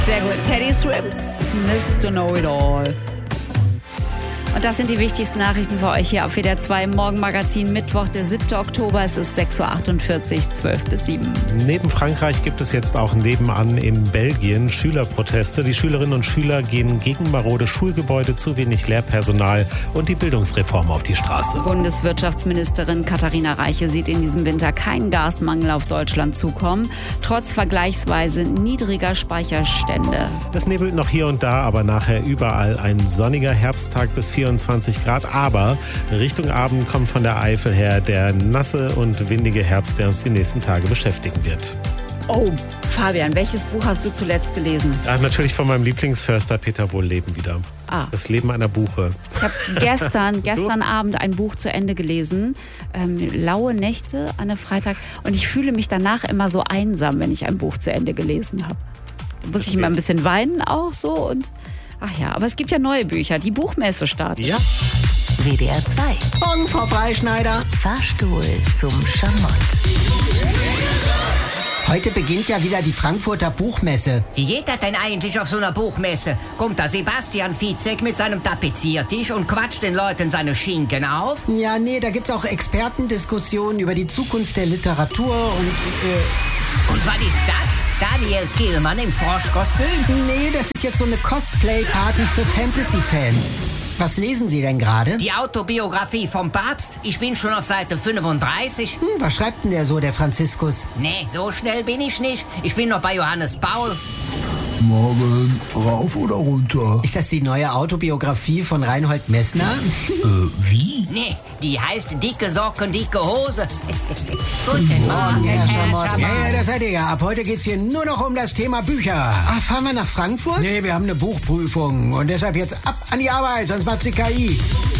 Sehr gut. Teddy Swims, Mr. Know-It-All. Und das sind die wichtigsten Nachrichten für euch hier auf WDR 2 im Morgenmagazin. Mittwoch, der 7. Oktober. Es ist 6.48 Uhr, 12 bis 7. Neben Frankreich gibt es jetzt auch nebenan in Belgien Schülerproteste. Die Schülerinnen und Schüler gehen gegen marode Schulgebäude, zu wenig Lehrpersonal und die Bildungsreform auf die Straße. Bundeswirtschaftsministerin Katharina Reiche sieht in diesem Winter keinen Gasmangel auf Deutschland zukommen, trotz vergleichsweise niedriger Speicherstände. Es nebelt noch hier und da, aber nachher überall ein sonniger Herbsttag bis 24 Grad. Aber Richtung Abend kommt von der Eifel her der nasse und windige Herbst, der uns die nächsten Tage beschäftigen wird. Oh, Fabian, welches Buch hast du zuletzt gelesen? Ja, natürlich von meinem Lieblingsförster Peter Wohlleben wieder. Das Leben einer Buche. Ich habe gestern Abend ein Buch zu Ende gelesen. Laue Nächte an einem Freitag. Und ich fühle mich danach immer so einsam, wenn ich ein Buch zu Ende gelesen habe. Da muss ich immer ein bisschen weinen auch so und ach ja, aber es gibt ja neue Bücher. Die Buchmesse startet. Ja. WDR 2. Morgen, Frau Freischneider. Fahrstuhl zum Schamott. Heute beginnt ja wieder die Frankfurter Buchmesse. Wie geht das denn eigentlich auf so einer Buchmesse? Kommt da Sebastian Fitzek mit seinem Tapeziertisch und quatscht den Leuten seine Schinken auf? Ja, nee, da gibt's auch Expertendiskussionen über die Zukunft der Literatur Und was ist das? Daniel Kehlmann im Froschkostüm? Nee, das ist jetzt so eine Cosplay-Party für Fantasy-Fans. Was lesen Sie denn gerade? Die Autobiografie vom Papst? Ich bin schon auf Seite 35. Was schreibt denn der so, der Franziskus? Nee, so schnell bin ich nicht. Ich bin noch bei Johannes Paul. Morgen, rauf oder runter? Ist das die neue Autobiografie von Reinhold Messner? Wie? Nee, die heißt Dicke Socken, dicke Hose. Guten Morgen, Herr Herr Schamott. Schamott. Ja, das seid ihr ja. Ab heute geht's hier nur noch um das Thema Bücher. Ah, fahren wir nach Frankfurt? Nee, wir haben eine Buchprüfung. Und deshalb jetzt ab an die Arbeit, sonst macht sie KI.